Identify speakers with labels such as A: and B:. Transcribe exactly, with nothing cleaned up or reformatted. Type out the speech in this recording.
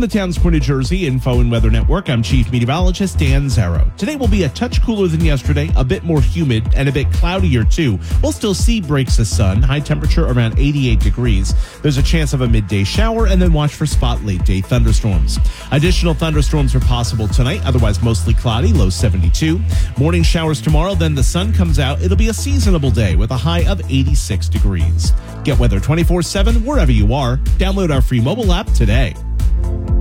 A: the Townsquare, New Jersey Info and Weather Network, I'm Chief Meteorologist Dan Zarrow. Today will be a touch cooler than yesterday, a bit more humid, and a bit cloudier too. We'll still see breaks of sun, high temperature around eighty-eight degrees. There's a chance of a midday shower, and then watch for spot late-day thunderstorms. Additional thunderstorms are possible tonight, otherwise mostly cloudy, low seventy-two. Morning showers tomorrow, then the sun comes out. It'll be a seasonable day with a high of eighty-six degrees. Get weather twenty-four seven wherever you are. Download our free mobile app today.